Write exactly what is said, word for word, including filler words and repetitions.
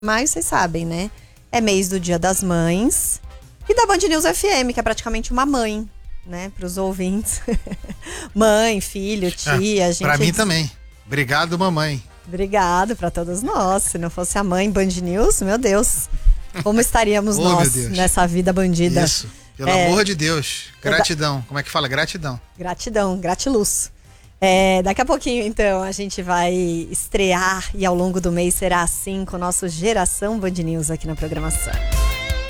maio, vocês sabem, né? É mês do Dia das Mães e da Band News F M, que é praticamente uma mãe, né? Para os ouvintes. Mãe, filho, tia. É, gente... Para mim também. Obrigado, mamãe. Obrigado para todos nós. Se não fosse a mãe Band News, meu Deus, como estaríamos oh, nós nessa vida bandida? Isso, pelo é... amor de Deus. Gratidão. Como é que fala? Gratidão. Gratidão, gratiluz. É, daqui a pouquinho, então, a gente vai estrear e ao longo do mês será assim com o nosso Geração Band News aqui na programação.